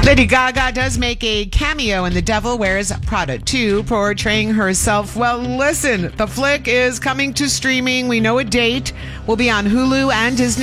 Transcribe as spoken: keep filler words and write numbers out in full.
Lady Gaga does make a cameo in The Devil Wears Prada two, portraying herself. Well, listen, the flick is coming to streaming. We know a date. Will be on Hulu and Disney.